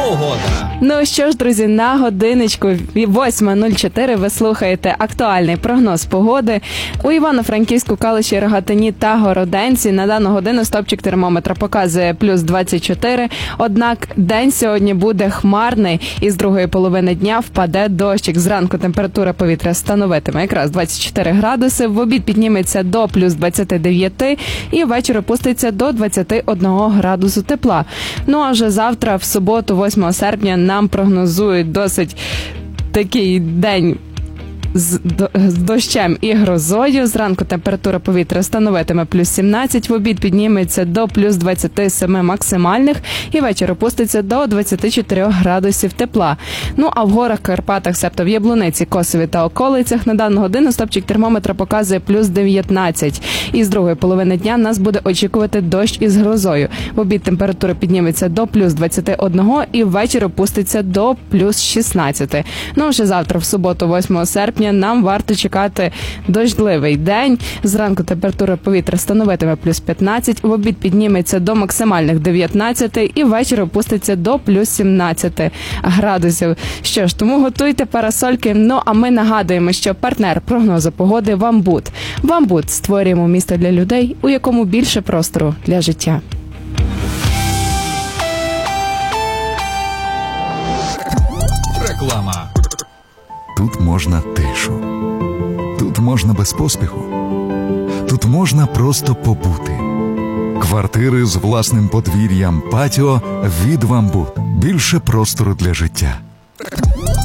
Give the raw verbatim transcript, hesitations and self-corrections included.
погода. Ну що ж, друзі, на годиночку восьма нуль чотири ви слухаєте актуальний прогноз погоди. У Івано-Франківську, Калуші, Рогатині та Городенці на дану годину стопчик термометра показує плюс двадцять чотири, однак день сьогодні буде хмарний і з другої половини дня впаде дощик. Зранку температура повітря становитиме якраз двадцять чотири градуси, в обід підніметься до плюс двадцять дев'ять і ввечері опуститься до двадцять один градусу тепла. Ну а вже завтра, в суботу, восьмого серпня, нам прогнозують досить такий день з дощем і грозою. Зранку температура повітря становитиме плюс сімнадцять, в обід підніметься до плюс двадцять сім максимальних і вечір опуститься до двадцять чотири градусів тепла. Ну а в горах, Карпатах, себто в Яблуниці, Косові та околицях на дану годину стопчик термометра показує плюс дев'ятнадцять. І з другої половини дня нас буде очікувати дощ із грозою. В обід температура підніметься до плюс двадцять один і ввечері опуститься до плюс шістнадцять. Ну а вже завтра, в суботу, восьмого серпня, нам варто чекати дощливий день. Зранку температура повітря становитиме плюс п'ятнадцять, в обід підніметься до максимальних дев'ятнадцять і ввечері опуститься до плюс сімнадцять градусів. Що ж, тому готуйте парасольки. Ну а ми нагадуємо, що партнер прогнозу погоди «Вамбут». «Вамбут» – створюємо місто для людей, у якому більше простору для життя. Реклама. Тут можна тишу. Тут можна без поспіху. Тут можна просто побути. Квартири з власним подвір'ям, патіо від «Вамбут». Більше простору для життя.